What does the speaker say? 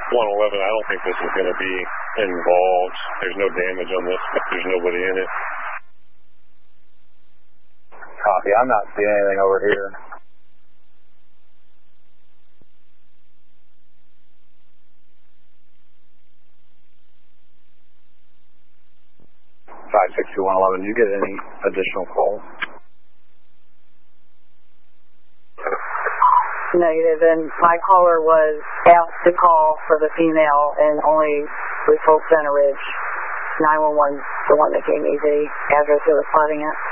111, I don't think this is going to be involved. There's no damage on this, but there's nobody in it. Copy. I'm not seeing anything over here. (562-111), you get any additional calls? Negative, and my caller was asked to call for the female and only with Hope Center Ridge. 911, the one that gave me the address that was plotting it.